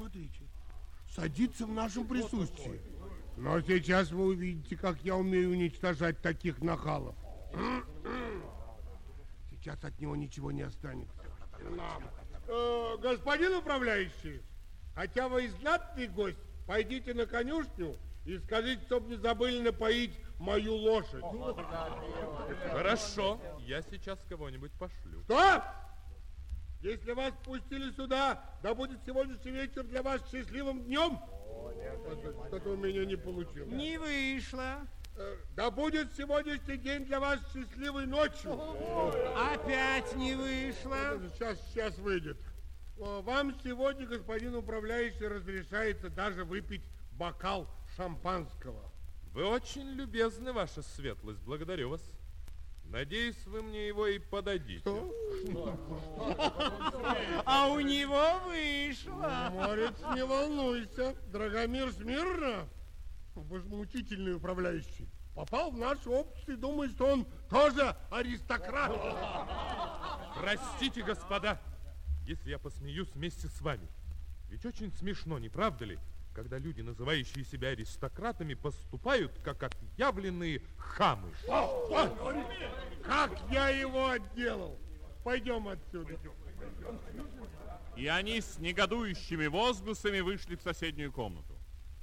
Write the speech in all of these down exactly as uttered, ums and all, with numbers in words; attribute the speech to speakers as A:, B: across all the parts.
A: смотрите, садится в нашем присутствии. Но сейчас вы увидите, как я умею уничтожать таких нахалов. Сейчас от него ничего не останется. Э, господин управляющий, хотя вы и знатный гость, пойдите на конюшню и скажите, чтоб не забыли напоить мою лошадь.
B: Хорошо, я сейчас кого-нибудь пошлю.
A: Что? Если вас пустили сюда, да будет сегодняшний вечер для вас счастливым днем? Что-то у меня не получилось.
C: Не вышло.
A: Да будет сегодняшний день для вас счастливой ночью.
C: Опять не вышло.
A: Сейчас, сейчас выйдет. Вам сегодня, господин управляющий, разрешается даже выпить бокал шампанского.
B: Вы очень любезны, ваша светлость, благодарю вас. Надеюсь, вы мне его и подадите.
A: Что?
C: А у него вышло.
A: Морец, не волнуйся. Драгомир смирно. Возмутительный управляющий. Попал в наше общество и думает, что он тоже аристократ.
B: Простите, господа, если я посмеюсь вместе с вами. Ведь очень смешно, не правда ли, когда люди, называющие себя аристократами, поступают как отъявленные хамы.
A: Как я его отделал? Пойдем отсюда.
D: И они с негодующими возгласами вышли в соседнюю комнату.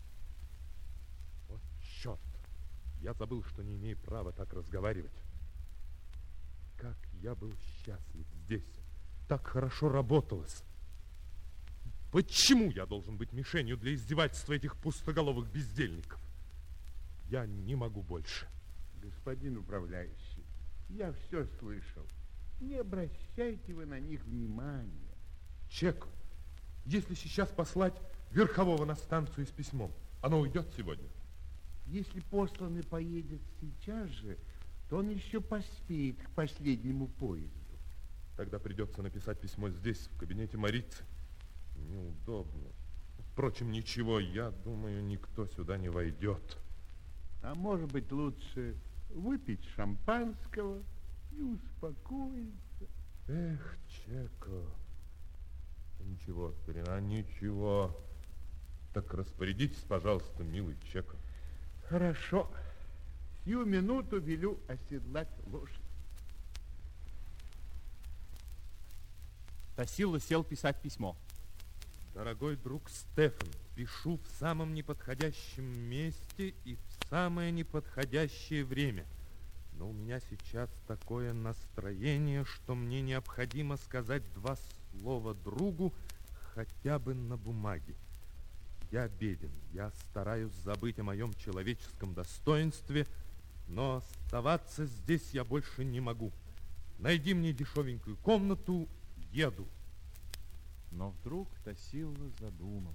B: Вот черт! Я забыл, что не имею права так разговаривать. Как я был счастлив здесь. Так хорошо работалось. Почему я должен быть мишенью для издевательства этих пустоголовых бездельников? Я не могу больше.
E: Господин управляющий, я все слышал. Не обращайте вы на них внимания.
B: Чек, если сейчас послать верхового на станцию с письмом, оно уйдет сегодня?
E: Если посланный поедет сейчас же, то он еще поспеет к последнему поезду.
B: Тогда придется написать письмо здесь, в кабинете Марицы. Неудобно. Впрочем, ничего, я думаю, никто сюда не войдет.
E: А может быть, лучше выпить шампанского и успокоиться.
B: Эх, Чеко. Ничего, старина, ничего. Так распорядитесь, пожалуйста, милый Чеко.
E: Хорошо. Сию минуту велю оседлать лошадь.
D: Тосилла сел писать письмо.
B: Дорогой друг Стефан, пишу в самом неподходящем месте и в самое неподходящее время. Но у меня сейчас такое настроение, что мне необходимо сказать два слова другу хотя бы на бумаге. Я беден, я стараюсь забыть о моем человеческом достоинстве, но оставаться здесь я больше не могу. Найди мне дешевенькую комнату, еду.
D: Но вдруг Тосилла задумался.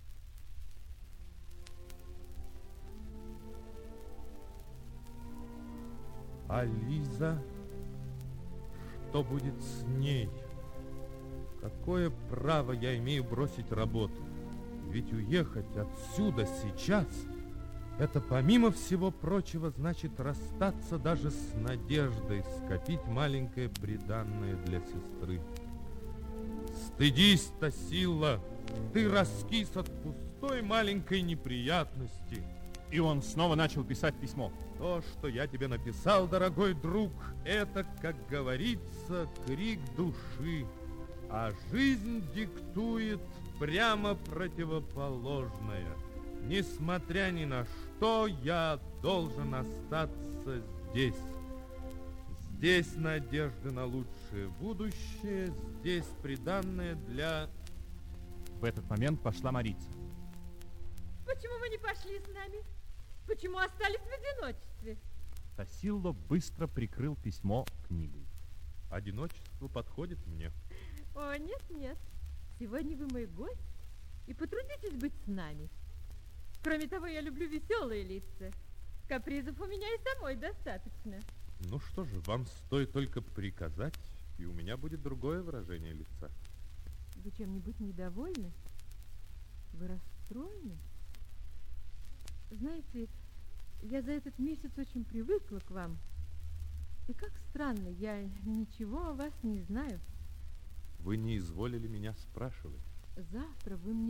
B: А Лиза, что будет с ней? Какое право я имею бросить работу? Ведь уехать отсюда сейчас, это, помимо всего прочего, значит расстаться даже с надеждой скопить маленькое приданное для сестры. Стыдись, Тосилла, ты раскис от пустой маленькой неприятности.
D: И он снова начал писать письмо.
B: То, что я тебе написал, дорогой друг, это, как говорится, крик души. А жизнь диктует прямо противоположное. Несмотря ни на что, я должен остаться здесь. Здесь надежда на лучшее будущее, здесь приданное для...
D: В этот момент пошла Марица.
F: Почему вы не пошли с нами? Почему остались в одиночестве?
D: Тосилла быстро прикрыл письмо книгой.
B: Одиночество подходит мне.
F: О, нет, нет. Сегодня вы мой гость, и потрудитесь быть с нами. Кроме того, я люблю веселые лица. Капризов у меня и самой достаточно.
B: Ну что же, вам стоит только приказать, и у меня будет другое выражение лица.
F: Вы чем-нибудь недовольны? Вы расстроены? Знаете, я за этот месяц очень привыкла к вам. И как странно, я ничего о вас не знаю.
B: Вы не изволили меня спрашивать.
F: Завтра вы мне